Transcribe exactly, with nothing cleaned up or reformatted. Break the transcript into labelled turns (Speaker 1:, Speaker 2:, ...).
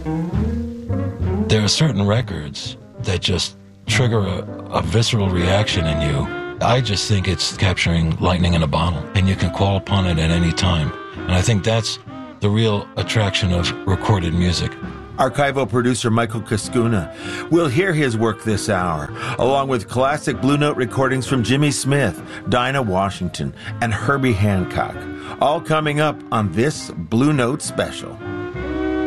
Speaker 1: There are certain records that just trigger a, a visceral reaction in you. I just think it's capturing lightning in a bottle, and you can call upon it at any time. And I think that's the real attraction of recorded music.
Speaker 2: Archival producer Michael Cascuna. We'll hear his work this hour, along with classic Blue Note recordings from Jimmy Smith, Dinah Washington, and Herbie Hancock. All coming up on this Blue Note special.